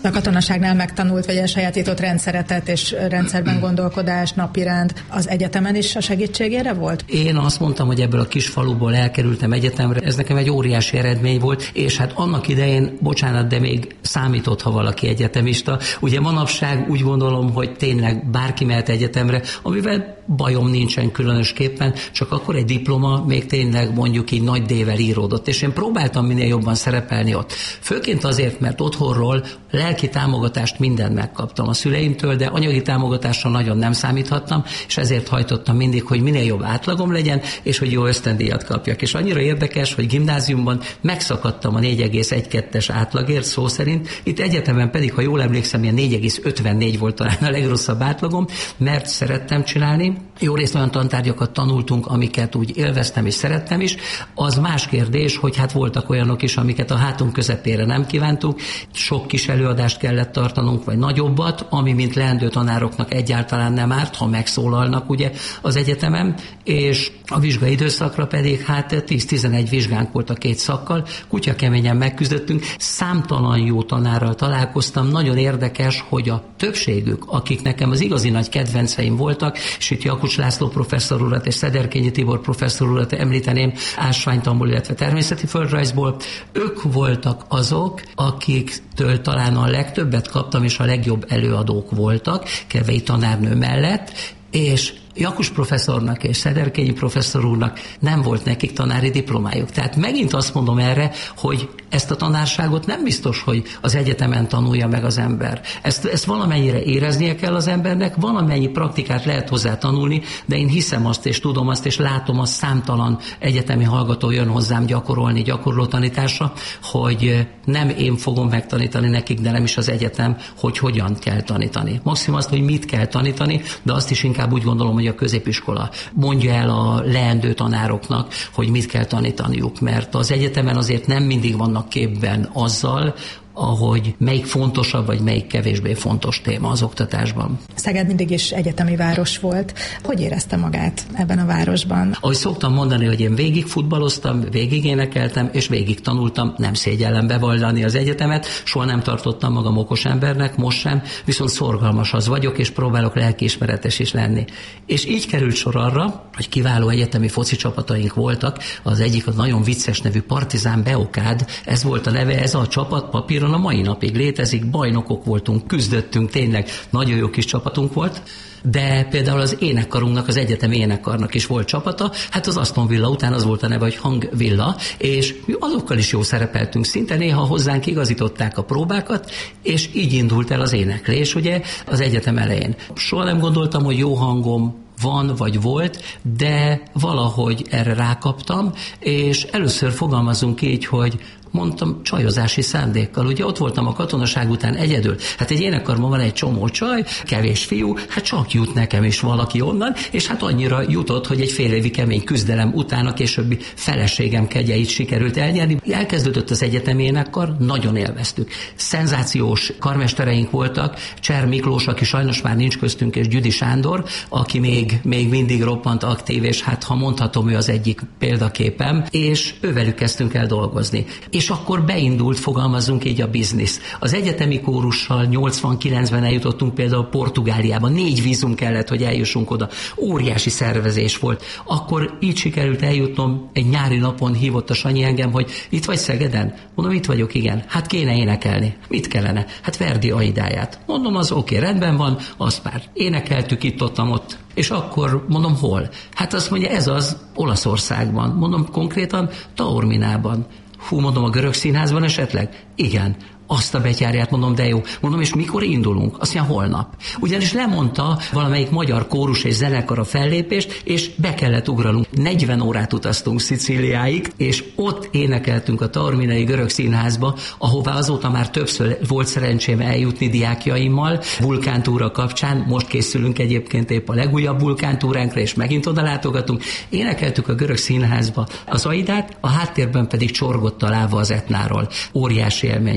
A katonaságnál megtanult, vagy elsajátított rendszeretet és rendszerben gondolkodás, napirend az egyetemen is a segítségére volt? Én azt mondtam, hogy ebből a kis faluból elkerültem egyetemre. Ez nekem egy óriási eredmény volt, és hát annak idején, bocsánat, de még számított, ha valaki egyetemista. Ugye manapság úgy gondolom, hogy tényleg bárki mehet egyetemre, amivel bajom nincsen különösképpen, csak akkor egy diploma még tényleg mondjuk így nagy D-vel íródott, és én próbáltam minél jobban szerepelni ott. Főként azért, mert otthonról lelki támogatást mindent megkaptam a szüleimtől, de anyagi támogatásra nagyon nem számíthattam, és ezért hajtottam mindig, hogy minél jobb átlagom legyen, és hogy jó ösztöndíjat kapjak. És annyira érdekes, hogy gimnáziumban megszakadtam a 4,1-2-es átlagért szó szerint, itt egyetemen pedig, ha jól emlékszem, ilyen 4,54 volt talán a legrosszabb átlagom, mert szerettem csinálni. Jó részt olyan tantárgyakat tanultunk, amiket úgy élveztem és szerettem is. Az más kérdés, hogy hát voltak olyanok is, amiket a hátunk közepére nem kívántuk. Sok kis előadást kellett tartanunk, vagy nagyobbat, ami mint leendő tanároknak egyáltalán nem árt, ha megszólalnak ugye az egyetemen, és a vizsgai időszakra pedig hát 10-11 vizsgánk volt a 2 szakkal, kutyakeményen megküzdöttünk, számtalan jó tanárral találkoztam, nagyon érdekes, hogy a többségük, akik nekem az igazi nagy kedvenceim voltak, és itt Jakucs László professzor urat és Szederkényi Tibor professzor urat említeném ásványtanból, illetve természeti földrajzból, ők voltak azok, akiktől talán a legtöbbet kaptam, és a legjobb előadók voltak, Kevei tanárnő mellett, és Jakucs professzornak és Szederkényi professzor úrnak nem volt nekik tanári diplomájuk. Tehát megint azt mondom erre, hogy ezt a tanárságot nem biztos, hogy az egyetemen tanulja meg az ember. Ezt valamennyire éreznie kell az embernek, valamennyi praktikát lehet hozzá tanulni, de én hiszem azt, és tudom azt, és látom azt, számtalan egyetemi hallgató jön hozzám gyakorolni, gyakorló tanításra, hogy nem én fogom megtanítani nekik, de nem is az egyetem, hogy hogyan kell tanítani. Maximum azt, hogy mit kell tanítani, de azt is inkább úgy gondolom, hogy a középiskola mondja el a leendő tanároknak, hogy mit kell tanítaniuk, mert az egyetemen azért nem mindig vannak képben azzal, ahogy melyik fontosabb, vagy melyik kevésbé fontos téma az oktatásban. Szeged mindig is egyetemi város volt. Hogy érezte magát ebben a városban? Ahogy szoktam mondani, hogy én végig futballoztam, végig énekeltem, és végig tanultam, nem szégyellem bevallani az egyetemet, soha nem tartottam magam okos embernek, most sem, viszont szorgalmas az vagyok, és próbálok lelkiismeretes is lenni. És így került sor arra, hogy kiváló egyetemi foci csapataink voltak, az egyik a nagyon vicces nevű Partizán Beokád, ez volt a neve, ez a csapat papír a mai napig létezik, bajnokok voltunk, küzdöttünk, tényleg nagyon jó kis csapatunk volt, de például az énekkarunknak, az egyetemi énekkarnak is volt csapata, hát az Aston Villa után az volt a neve, hogy Hangvilla, és mi azokkal is jó szerepeltünk, szinte néha hozzánk igazították a próbákat, és így indult el az éneklés, ugye, az egyetem elején. Soha nem gondoltam, hogy jó hangom van vagy volt, de valahogy erre rákaptam, és először fogalmazunk így, hogy mondtam, csajozási szándékkal. Ugye ott voltam a katonaság után egyedül. Hát egy énekkarban van egy csomó csaj, kevés fiú, hát csak jut nekem is valaki onnan, és hát annyira jutott, hogy egy fél évi kemény küzdelem után a későbbi feleségem kegyeit sikerült elnyerni. Elkezdődött az egyetemi énekkar, nagyon élveztük. Szenzációs karmestereink voltak, Cser Miklós, aki sajnos már nincs köztünk, és Gyüdi Sándor, aki még mindig roppant aktív, és hát ha mondhatom, ő az egyik példaképem, és ővelük kezdtünk el dolgozni. És akkor beindult, fogalmazzunk így, a biznisz. Az egyetemi kórussal 89-ben eljutottunk például Portugáliába, 4 vízum kellett, hogy eljussunk oda. Óriási szervezés volt. Akkor így sikerült eljutnom, egy nyári napon hívott a Sanyi engem, hogy itt vagy Szegeden? Mondom, itt vagyok, igen. Hát kéne énekelni. Mit kellene? Hát Verdi Aidáját. Mondom, az oké, rendben van, azt már énekeltük itt, ott. És akkor mondom, hol? Hát azt mondja, ez az Olaszországban. Mondom, konkrétan Taorminában. Hú, mondom, a Görög Színházban esetleg? Igen. Azt a betyárját, mondom, de jó. Mondom, és mikor indulunk? Azt mondja, holnap. Ugyanis lemondta valamelyik magyar kórus és zenekar a fellépést, és be kellett ugranunk. 40 órát utaztunk Szicíliáig, és ott énekeltünk a Taorminai Görög Színházba, ahová azóta már többször volt szerencsém eljutni diákjaimmal, vulkántúra kapcsán. Most készülünk egyébként épp a legújabb vulkántúránkra, és megint oda látogatunk. Énekeltük a Görög Színházba az Aidát, a háttérben pedig csorgott a láva az Etnáról. Óriási élmény volt.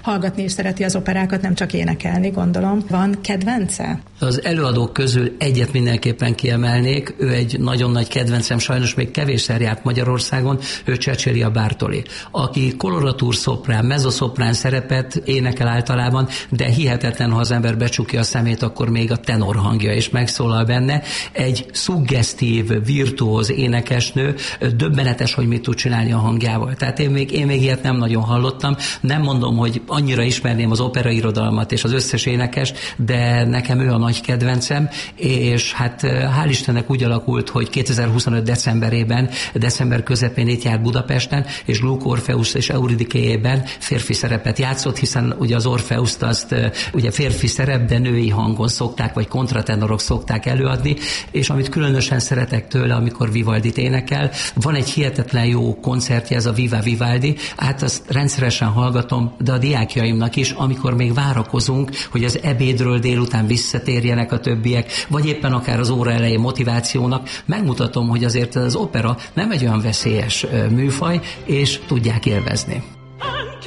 hallgatni is szereti az operákat, nem csak énekelni, gondolom. Van kedvence? Az előadók közül egyet mindenképpen kiemelnék, ő egy nagyon nagy kedvencem, sajnos még kevésszer járt Magyarországon, ő Cecília Bartoli, aki koloratúr szoprán, mezzoszoprán szerepet énekel általában, de hihetetlen, ha az ember becsukja a szemét, akkor még a tenor hangja is megszólal benne. Egy szuggesztív, virtuóz énekesnő, döbbenetes, hogy mit tud csinálni a hangjával. Tehát én még ilyet nem nagyon hallottam. Nem mondom, hogy annyira ismerném az operairodalmat és az összes énekest, de nekem ő a nagy kedvencem, és hát hál' Istennek úgy alakult, hogy 2025. december közepén itt járt Budapesten, és Gluck Orpheus és Euridikéjében férfi szerepet játszott, hiszen ugye az Orpheust azt ugye férfi szerep, de női hangon szokták, vagy kontratenorok szokták előadni, és amit különösen szeretek tőle, amikor Vivaldit énekel, van egy hihetetlen jó koncertje, ez a Viva Vivaldi, hát azt rendszeresen hallgatom, de a diákjaimnak is, amikor még várakozunk, hogy az ebédről délután visszatérjenek a többiek, vagy éppen akár az óra elején motivációnak, megmutatom, hogy azért az opera nem egy olyan veszélyes műfaj, és tudják élvezni.